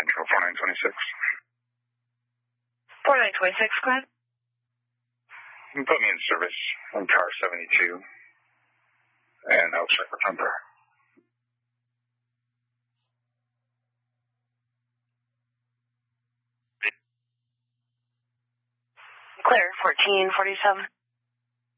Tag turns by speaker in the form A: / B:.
A: control 4926.
B: 4926, go ahead.
A: Put me in service on car 72, and I'll check the number.
B: Clear, 1447.